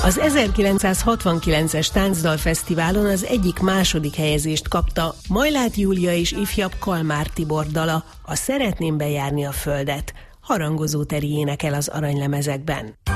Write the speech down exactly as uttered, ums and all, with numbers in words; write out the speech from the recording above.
Az ezerkilencszázhatvankilences Táncdalfesztiválon az egyik második helyezést kapta Majlát Júlia és ifjabb Kalmár Tibor dala, a Szeretném bejárni a földet. Harangozó Teri énekel az aranylemezekben.